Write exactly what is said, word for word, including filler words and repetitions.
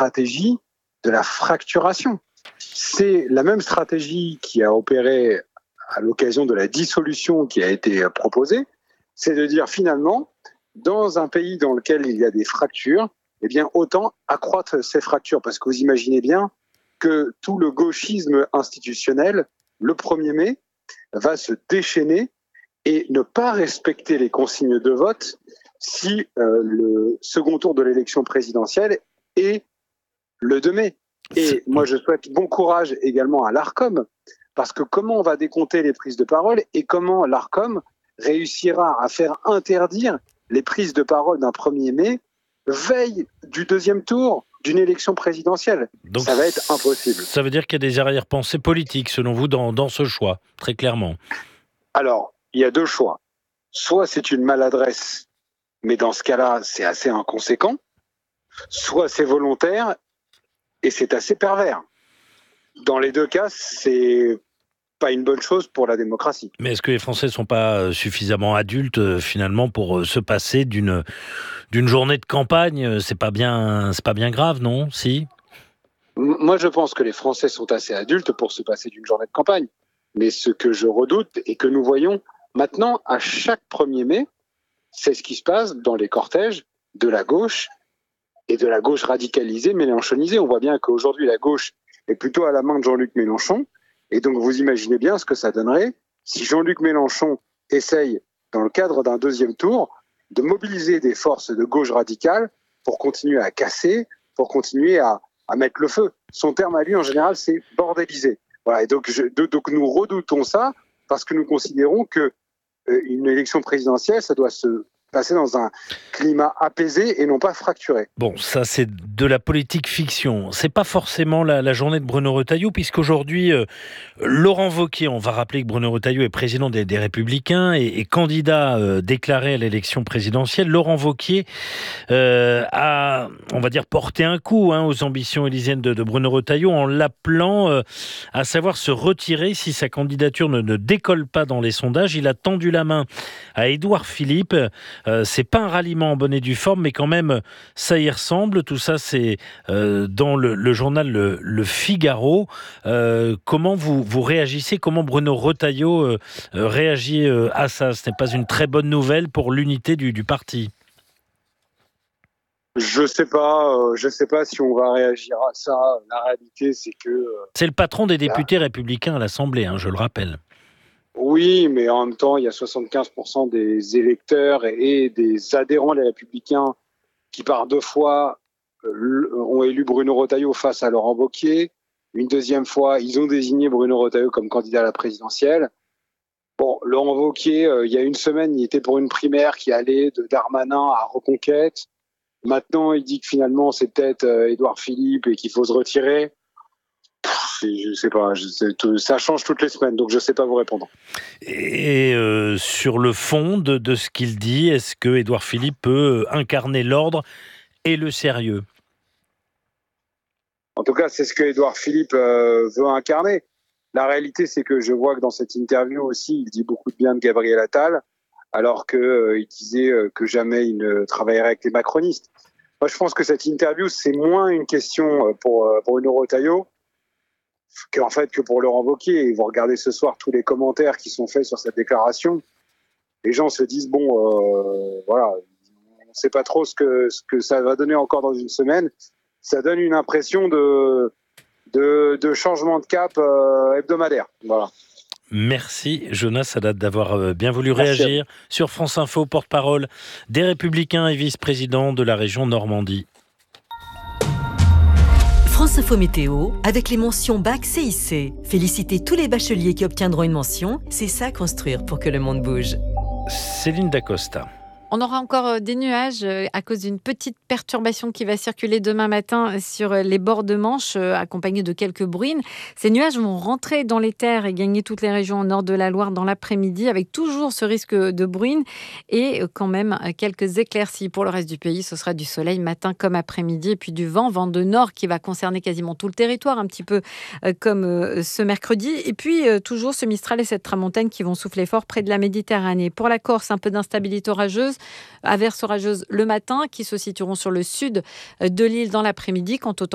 stratégie de la fracturation. C'est la même stratégie qui a opéré à l'occasion de la dissolution qui a été proposée, c'est de dire finalement, dans un pays dans lequel il y a des fractures, eh bien autant accroître ces fractures, parce que vous imaginez bien que tout le gauchisme institutionnel, le premier mai, va se déchaîner et ne pas respecter les consignes de vote si euh, le second tour de l'élection présidentielle est le deux mai. Et moi, je souhaite bon courage également à l'Arcom, parce que comment on va décompter les prises de parole et comment l'Arcom réussira à faire interdire les prises de parole d'un premier mai veille du deuxième tour d'une élection présidentielle. Donc, ça va être impossible. Ça veut dire qu'il y a des arrière-pensées politiques, selon vous, dans, dans ce choix, très clairement. Alors, il y a deux choix. Soit c'est une maladresse, mais dans ce cas-là, c'est assez inconséquent. Soit c'est volontaire, et c'est assez pervers. Dans les deux cas, c'est pas une bonne chose pour la démocratie. Mais est-ce que les Français ne sont pas suffisamment adultes, euh, finalement, pour euh, se passer d'une, d'une journée de campagne ? C'est pas bien, c'est pas bien grave, non ? Si ? Moi, je pense que les Français sont assez adultes pour se passer d'une journée de campagne. Mais ce que je redoute et que nous voyons maintenant, à chaque premier mai, c'est ce qui se passe dans les cortèges de la gauche et de la gauche radicalisée, mélenchonisée. On voit bien qu'aujourd'hui, la gauche est plutôt à la main de Jean-Luc Mélenchon. Et donc, vous imaginez bien ce que ça donnerait si Jean-Luc Mélenchon essaye, dans le cadre d'un deuxième tour, de mobiliser des forces de gauche radicale pour continuer à casser, pour continuer à, à mettre le feu. Son terme à lui, en général, c'est bordéliser. Voilà. Et donc, je, de, donc, nous redoutons ça parce que nous considérons que euh, une élection présidentielle, ça doit se passer dans un climat apaisé et non pas fracturé. Bon, ça c'est de la politique fiction. C'est pas forcément la, la journée de Bruno Retailleau, puisqu'aujourd'hui, euh, Laurent Wauquiez, on va rappeler que Bruno Retailleau est président des, des Républicains et, et candidat euh, déclaré à l'élection présidentielle. Laurent Wauquiez euh, a, on va dire, porté un coup hein, aux ambitions élyséennes de, de Bruno Retailleau en l'appelant euh, à savoir se retirer si sa candidature ne, ne décolle pas dans les sondages. Il a tendu la main à Édouard Philippe. Euh, c'est pas un ralliement en bonne et due forme, mais quand même, ça y ressemble. Tout ça, c'est euh, dans le, le journal Le, le Figaro. Euh, comment vous, vous réagissez ? Comment Bruno Retailleau euh, réagit euh, à ça ? Ce n'est pas une très bonne nouvelle pour l'unité du, du parti. Je sais pas, euh, je sais pas si on va réagir à ça. La réalité, c'est que... Euh, c'est le patron des députés là. républicains à l'Assemblée, hein, je le rappelle. Oui, mais en même temps, il y a soixante-quinze pour cent des électeurs et des adhérents des Républicains qui, par deux fois, ont élu Bruno Retailleau face à Laurent Wauquiez. Une deuxième fois, ils ont désigné Bruno Retailleau comme candidat à la présidentielle. Bon, Laurent Wauquiez, euh, il y a une semaine, il était pour une primaire qui allait de Darmanin à Reconquête. Maintenant, il dit que finalement, c'est peut-être euh, Édouard Philippe et qu'il faut se retirer. Je sais pas, je sais, tout, ça change toutes les semaines, donc je sais pas vous répondre. Et euh, sur le fond de, de ce qu'il dit, est-ce que Édouard Philippe peut incarner l'ordre et le sérieux ? En tout cas, c'est ce que Édouard Philippe euh, veut incarner. La réalité, c'est que je vois que dans cette interview aussi, il dit beaucoup de bien de Gabriel Attal, alors qu'il euh, disait euh, que jamais il ne travaillerait avec les macronistes. Moi, je pense que cette interview, c'est moins une question pour, pour Bruno Retailleau qu'en fait que pour Laurent Wauquiez. Et vous regardez ce soir tous les commentaires qui sont faits sur cette déclaration, les gens se disent bon, euh, voilà, on ne sait pas trop ce que ce que ça va donner encore dans une semaine. Ça donne une impression de de, de changement de cap euh, hebdomadaire. Voilà. Merci Jonas Haddad d'avoir bien voulu Merci réagir sur France Info, porte-parole des Républicains et vice-président de la région Normandie. France Info Météo, avec les mentions Bac C I C. Félicitez tous les bacheliers qui obtiendront une mention. C'est ça construire pour que le monde bouge. Céline Dacosta. On aura encore des nuages à cause d'une petite perturbation qui va circuler demain matin sur les bords de Manche, accompagnée de quelques bruines. Ces nuages vont rentrer dans les terres et gagner toutes les régions au nord de la Loire dans l'après-midi, avec toujours ce risque de bruine et quand même quelques éclaircies. Pour le reste du pays, ce sera du soleil matin comme après-midi et puis du vent, vent de nord qui va concerner quasiment tout le territoire, un petit peu comme ce mercredi. Et puis toujours ce Mistral et cette tramontane qui vont souffler fort près de la Méditerranée. Pour la Corse, un peu d'instabilité orageuse. Averses orageuses le matin qui se situeront sur le sud de l'île dans l'après-midi. Quant au